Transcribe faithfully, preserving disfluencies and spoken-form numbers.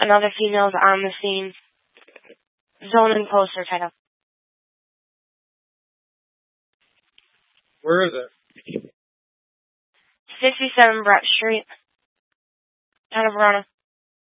Another female is on the scene. Zone and poster title. Where is it? sixty-seven Brett Street, town of Verona.